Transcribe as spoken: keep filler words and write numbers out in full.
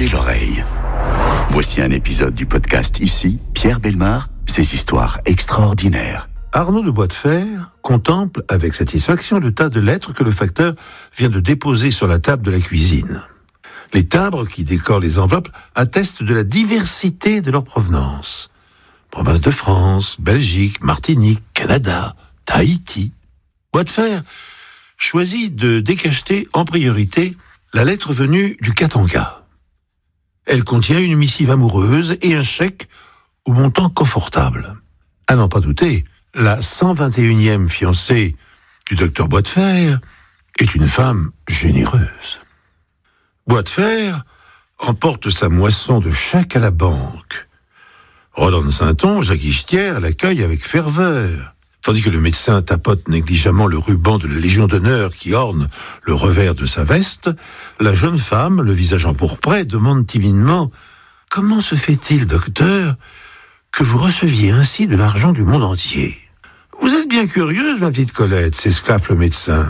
Tendez l'oreille. Voici un épisode du podcast Ici, Pierre Bellemare, ses histoires extraordinaires. Arnaud de Boisdefer contemple avec satisfaction le tas de lettres que le facteur vient de déposer sur la table de la cuisine. Les timbres qui décorent les enveloppes attestent de la diversité de leur provenance. Province de France, Belgique, Martinique, Canada, Tahiti. Boisdefer choisit de décacheter en priorité la lettre venue du Katanga. Elle contient une missive amoureuse et un chèque au montant confortable. À n'en pas douter, la cent vingt et unième fiancée du docteur Boisdefer est une femme généreuse. Boisdefer emporte sa moisson de chèques à la banque. Roland de Sainton, Jacques Ichetière, l'accueille avec ferveur, tandis que le médecin tapote négligemment le ruban de la Légion d'honneur qui orne le revers de sa veste. La jeune femme, le visage empourpré, demande timidement « Comment se fait-il, docteur, que vous receviez ainsi de l'argent du monde entier ?»« Vous êtes bien curieuse, ma petite Colette, s'esclaffe le médecin.